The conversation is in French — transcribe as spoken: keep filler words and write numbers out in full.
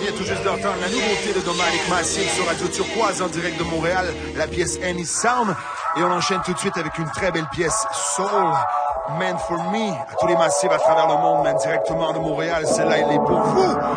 vient tout juste d'entendre la nouveauté de Dominic Massive sur Radio Turquoise en direct de Montréal, la pièce Any Sound. Et on enchaîne tout de suite avec une très belle pièce Soul, Man for Me. À tous les massifs à travers le monde, même directement de Montréal, celle-là elle est pour vous.